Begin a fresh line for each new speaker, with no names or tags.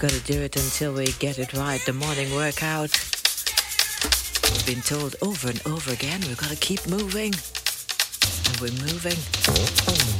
Gotta do it until we get it right. The morning workout. We've been told over and over again, we've got to keep moving. And we're moving.